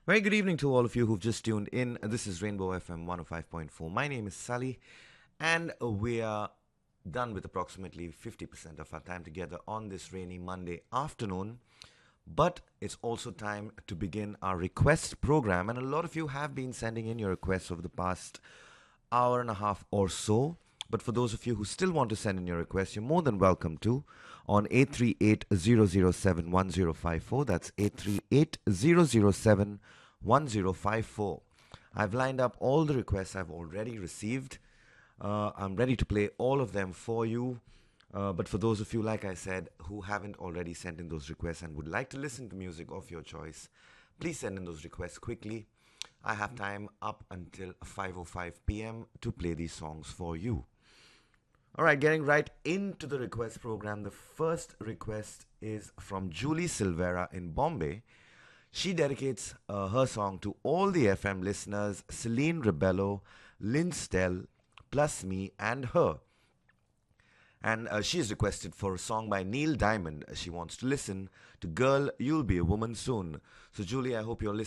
Very good evening to all of you who've just tuned in. This is Rainbow FM 105.4. My name is Sally, and we are done with approximately 50% of our time together on this rainy Monday afternoon. But it's also time to begin our request program, and a lot of you have been sending in your requests over the past hour and a half or so. But for those of you who still want to send in your requests, you're more than welcome to on 838-007-1054. That's 838-007-1054. I've lined up all the requests I've already received. I'm ready to play all of them for you. But for those of you, like I said, who haven't already sent in those requests and would like to listen to music of your choice, please send in those requests quickly. I have time up until 5:05 p.m. to play these songs for you. All right, getting right into the request program. The first request is from Julie Silvera in Bombay. She dedicates her song to all the FM listeners, Celine Rebello, Lynn Stell, plus me and her. And she has requested for a song by Neil Diamond. She wants to listen to Girl, You'll Be a Woman Soon. So, Julie, I hope you're listening.